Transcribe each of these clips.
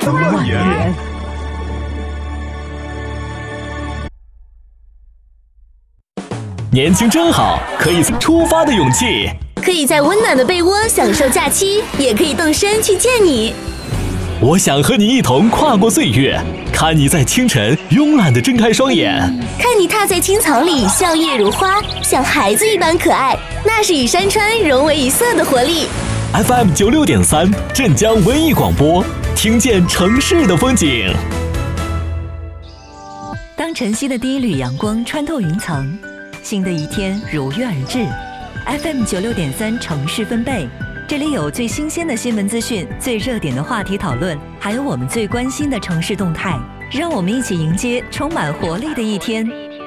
万元。 年轻真好，可以出发的勇气， 可以在温暖的被窝享受假期，也可以动身去见你。 我想和你一同跨过岁月，看你在清晨慵懒地睁开双眼， 看你踏在青草里笑靥如花，像孩子一般可爱，那是与山川融为一色的活力。 FM 96.3镇江文艺广播，听见城市的风景。 当晨曦的第一缕阳光穿透云层，新的一天如约而至。FM 96.3城市分贝，这里有最新鲜的新闻资讯，最热点的话题讨论，还有我们最关心的城市动态。让我们一起迎接充满活力的一天。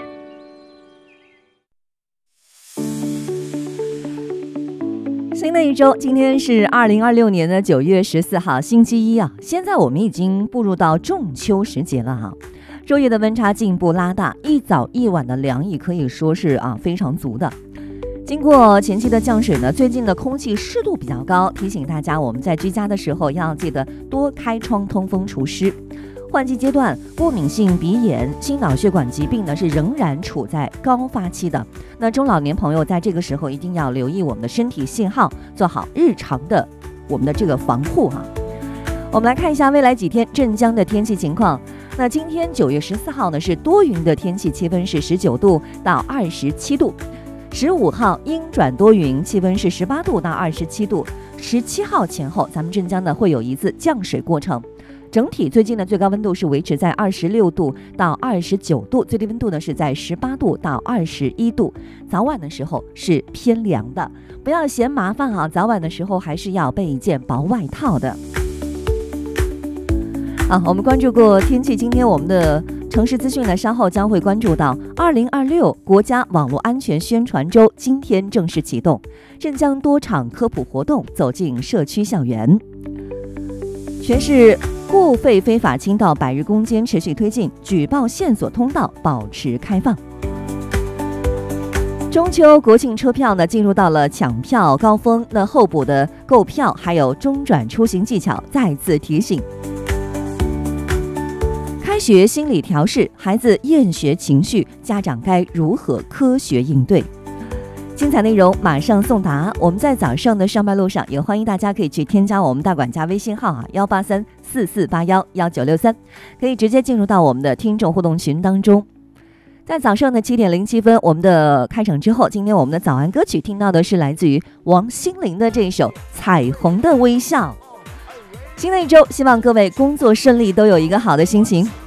新的一周，今天是2026年的9月14号，星期一啊。现在我们已经步入到仲秋时节了哈。昼夜的温差进一步拉大，一早一晚的凉意可以说是非常足的。经过前期的降水呢，最近的空气湿度比较高，提醒大家我们在居家的时候要记得多开窗通风除湿。换季阶段，过敏性鼻炎、心脑血管疾病呢是仍然处在高发期的。那中老年朋友在这个时候一定要留意我们的身体信号，做好日常的我们的这个防护哈。我们来看一下未来几天镇江的天气情况。那今天9月14号呢是多云的天气，气温是19度到27度。15号阴转多云，气温是18度到27度。17号前后，咱们镇江呢会有一次降水过程。整体最近的最高温度是维持在26度到29度，最低温度呢是在18度到21度。早晚的时候是偏凉的，不要嫌麻烦啊，早晚的时候还是要备一件薄外套的。我们关注过天气，今天我们的城市资讯呢，稍后将会关注到2026国家网络安全宣传周今天正式启动，镇江多场科普活动走进社区校园。全市固废非法倾倒100日攻坚持续推进，举报线索通道保持开放。中秋国庆车票呢进入到了抢票高峰，那候补的购票还有中转出行技巧再次提醒。开学心理调试，孩子厌学情绪，家长该如何科学应对？精彩内容马上送达。我们在早上的上班路上，也欢迎大家可以去添加我们大管家微信号18344811963，可以直接进入到我们的听众互动群当中。在早上的7点07分，我们的开场之后，今天我们的早安歌曲听到的是来自于王心凌的这首《彩虹的微笑》。新的一周，希望各位工作顺利，都有一个好的心情。